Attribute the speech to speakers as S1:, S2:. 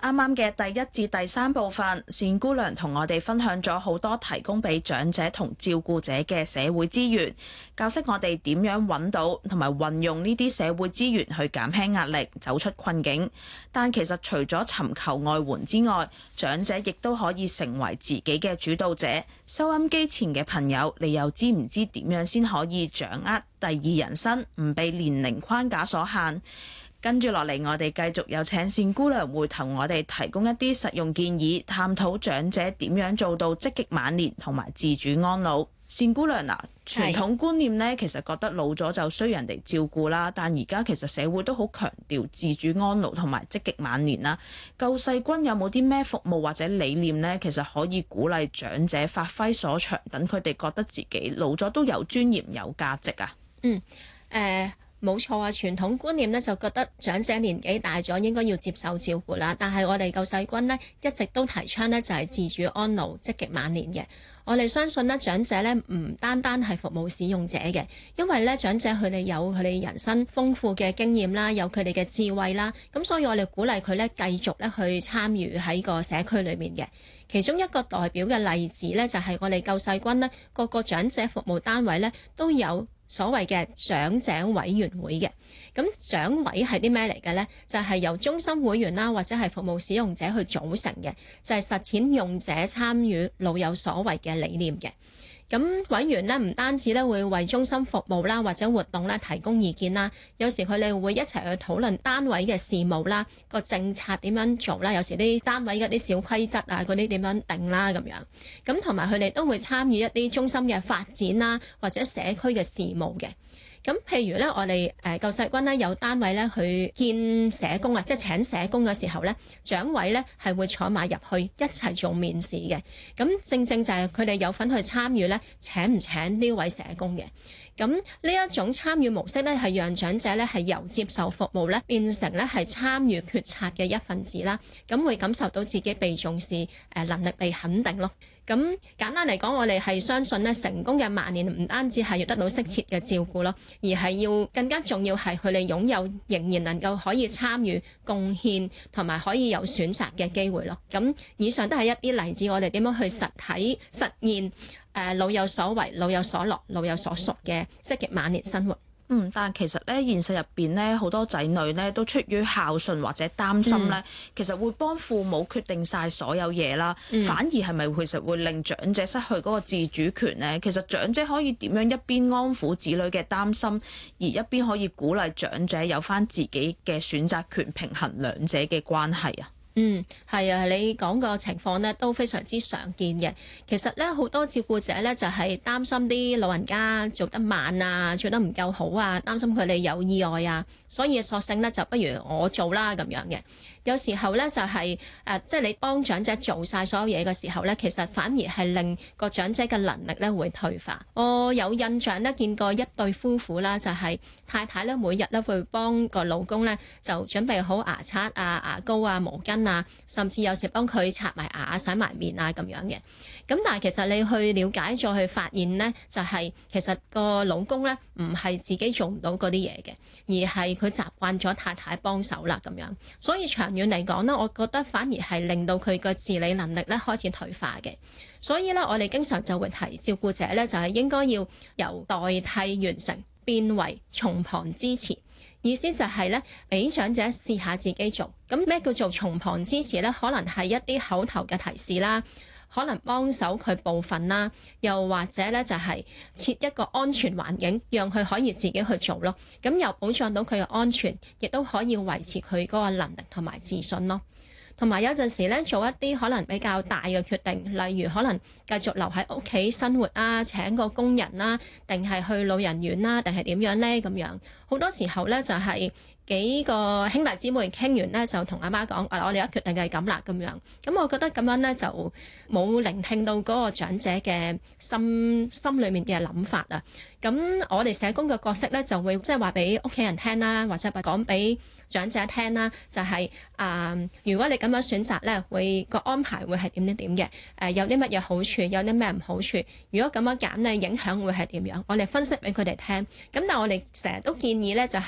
S1: 啱啱嘅第1至第3部分，善姑娘同我哋分享咗好多提供俾長者同照顧者嘅社會資源，教識我哋點樣揾到同埋運用呢啲社會資源去減輕壓力，走出困境。但其實除咗尋求外援之外，長者亦都可以成為自己嘅主導者。收音機前嘅朋友，你又知唔知點樣先可以掌握第二人生，唔被年齡框架所限？跟住落嚟，我哋繼續有請善姑娘會同我哋提供一啲實用建議，探討長者點樣做到積極晚年同埋自主安老。善姑娘嗱，傳統觀念呢，其實覺得老咗就需要人哋照顧啦，但而家其實社會都好強調自主安老同埋積極晚年啦。救世軍有冇啲咩服務或者理念呢？其實可以鼓勵長者發揮所長，等佢哋覺得自己老咗都有尊嚴有價值啊？
S2: 冇錯啊！傳統觀念咧就覺得長者年紀大咗應該要接受照顧啦，但係我哋救世軍呢，一直都提倡呢就係自主安老、積極晚年嘅。我哋相信呢，長者呢唔單單係服務使用者嘅，因為呢長者佢哋有佢哋人生豐富嘅經驗啦，有佢哋嘅智慧啦，咁所以我哋鼓勵佢呢繼續呢去參與喺個社區裏面嘅。其中一個代表嘅例子呢，就係我哋救世軍呢各個長者服務單位呢都有所謂嘅長者委員會嘅。咁長委係啲咩嚟嘅呢？就係由中心會員啦，或者係服務使用者去組成嘅，就係實踐用者參與、老有所為嘅理念嘅。咁委員呢，唔單止咧會為中心服務啦，或者活動咧提供意見啦，有時佢哋會一齊去討論單位嘅事務啦，個政策點樣做啦，有時啲單位嘅啲小規則啊，嗰啲點樣定啦咁樣。咁同埋佢哋都會參與一啲中心嘅發展啦，或者社區嘅事務嘅。咁譬如咧，我哋救世軍咧有單位咧去見社工啊，即係請社工嘅時候咧，長委咧係會坐埋入去一齊做面試嘅。咁正正就係佢哋有份去參與咧，請唔請呢位社工嘅。咁呢一種參與模式咧，係讓長者咧係由接受服務咧變成咧係參與決策嘅一份子啦。咁會感受到自己被重視，能力被肯定咯。咁簡單嚟講，我哋係相信咧，成功嘅晚年唔單止係要得到適切嘅照顧咯，而係要更加重要係佢哋擁有仍然能夠可以參與、貢獻同埋可以有選擇嘅機會咯。咁以上都係一啲例子，我哋點樣去實現老有所為、老有所樂、老有所屬嘅積極晚年生活。
S1: 但其實咧，現實入邊咧，好多仔女咧都出於孝順或者擔心咧，其實會幫父母決定晒所有嘢啦，反而係咪其實會令長者失去嗰個自主權呢？其實長者可以點樣一邊安撫子女嘅擔心，而一邊可以鼓勵長者有返自己嘅選擇權，平衡兩者嘅關係啊？
S2: 係啊，你講個情況呢都非常之常見嘅。其實呢，好多照顧者呢就係擔心啲老人家做得慢啊，做得唔夠好啊，擔心佢哋有意外啊，所以索性呢就不如我做啦咁樣嘅。有時候呢，就係即係你幫長者做晒所有嘢嘅時候呢，其實反而係令個長者嘅能力呢會退化。我有印象呢，見過一對夫婦啦，就係太太呢每日呢會幫個老公呢就準備好牙刷啊、牙膏啊、毛巾啊，甚至有時幫佢刷埋牙、洗埋面啊咁樣嘅。咁但係其實你去了解再去發現呢，就係其實個老公呢唔係自己做唔到嗰啲嘢嘅，而係佢習慣咗太太幫手啦咁樣。所以長遠嚟講呢，我覺得反而係令到佢個自理能力呢開始退化嘅。所以呢，我哋經常就會提照顧者呢，就係應該要由代替完成變為從旁支持。意思就係咧，俾長者試下自己做。咁咩叫做從旁支持呢？可能係一啲口頭嘅提示啦，可能幫手佢部分啦，又或者咧就係設一個安全環境，讓佢可以自己去做咯。咁又保障到佢嘅安全，亦都可以維持佢嗰個能力同埋自信咯。同埋有陣時咧，做一啲可能比較大嘅決定，例如可能繼續留喺屋企生活啊，請個工人啦，定係去老人院啦，定係點樣呢？咁樣好多時候咧就係幾個兄弟姊妹傾完咧，就同阿媽講：我哋而家決定係咁啦，咁樣。咁我覺得咁樣咧就冇聆聽到嗰個長者嘅心裏面嘅諗法啊。咁我哋社工嘅角色咧就會即係話俾屋企人聽啦，或者講俾長者聽啦，就係如果你咁樣選擇咧，會個安排會係點嘅？有啲乜嘢好處，有啲咩唔好處？如果咁樣揀咧，影響會係點樣？我哋分析俾佢哋聽。咁但係我哋成日都建議咧，就